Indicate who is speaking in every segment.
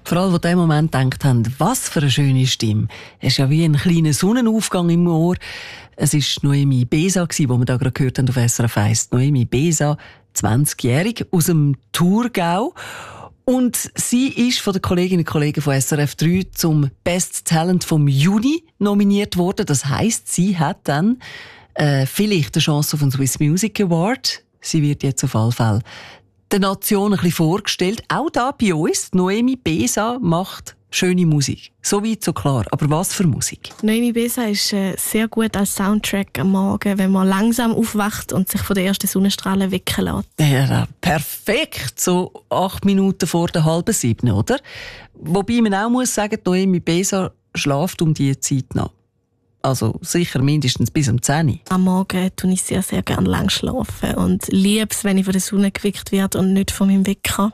Speaker 1: Vor allem, die in dem Moment gedacht haben, was für eine schöne Stimme. Es ist ja wie ein kleiner Sonnenaufgang im Ohr. Es war Noemi Besa, die wir da gerade gehört haben auf SRF 1. Noemi Besa, 20-jährig, aus dem Thurgau. Und sie ist von den Kolleginnen und Kollegen von SRF 3 zum Best Talent vom Juni nominiert worden. Das heisst, sie hat dann vielleicht eine Chance auf den Swiss Music Award. Sie wird jetzt auf alle Fälle der Nation ein bisschen vorgestellt. Auch da bei uns, Noemi Besa macht schöne Musik. So weit, so klar. Aber was für Musik?
Speaker 2: Noemi Besa ist sehr gut als Soundtrack am Morgen, wenn man langsam aufwacht und sich von den ersten Sonnenstrahlen wecken lässt.
Speaker 1: Ja, perfekt. So 8 Minuten vor der 6:30, oder? Wobei man auch muss sagen, Noemi Besa schläft um diese Zeit nach. Also sicher mindestens bis um 10 Uhr.
Speaker 2: Am Morgen tue ich sehr, sehr gerne lang schlafen und liebe es, wenn ich von der Sonne geweckt werde und nicht von meinem Wecker.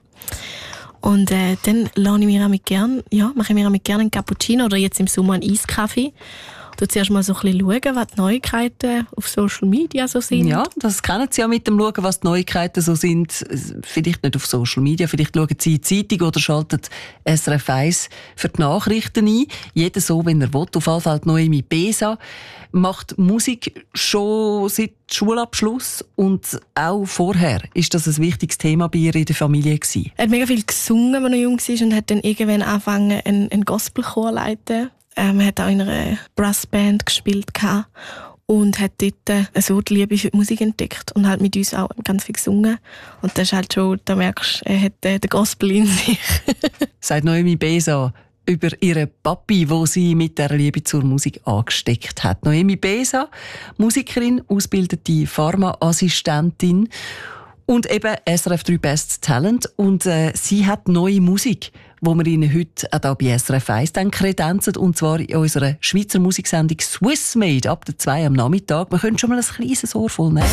Speaker 2: Und dann mache ich mir gerne einen Cappuccino oder jetzt im Sommer einen Eiskaffee. Du zuerst mal so ein bisschen schauen, was die Neuigkeiten auf Social Media so sind.
Speaker 1: Ja, das kennen Sie ja mit dem Schauen, was die Neuigkeiten so sind. Vielleicht nicht auf Social Media, vielleicht schauen Sie in die Zeitung oder schalten SRF 1 für die Nachrichten ein. Jeder so, wenn er will. Auf jeden Fall Noemi Besa macht Musik schon seit Schulabschluss und auch vorher ist das ein wichtiges Thema bei ihr in der Familie gewesen.
Speaker 2: Er hat mega viel gesungen, als er jung war und hat dann irgendwann angefangen, einen Gospelchor zu leiten. Er hat auch in einer Brassband gespielt und hat dort so die Liebe für die Musik entdeckt und halt mit uns auch ganz viel gesungen. Und das ist halt schon, da merkst du, er hat den Gospel in sich.
Speaker 1: Sagt Noemi Besa über ihren Papi, wo sie mit der Liebe zur Musik angesteckt hat. Noemi Besa, Musikerin, ausgebildete Pharmaassistentin und eben SRF 3 Best Talent. Und sie hat neue Musik, wo wir Ihnen heute auch hier bei SRF 1 kredenzen, und zwar in unserer Schweizer Musiksendung Swiss Made ab der 2 am Nachmittag. Wir können schon mal ein kleines Ohr voll nehmen.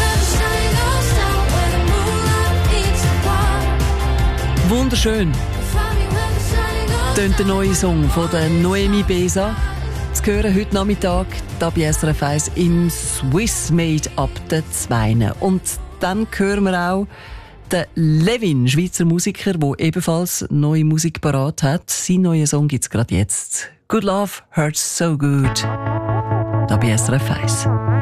Speaker 1: Wunderschön. Tönt der neue Song von der Noemi Besa. Zu hören heute Nachmittag hier bei SRF 1 im Swiss Made ab der 2. Und dann hören wir auch den Levin, Schweizer Musiker, der ebenfalls neue Musik parat hat. Sein neuer Song gibt es gerade jetzt. Good Love Hurts So Good. Da bei SRF 1.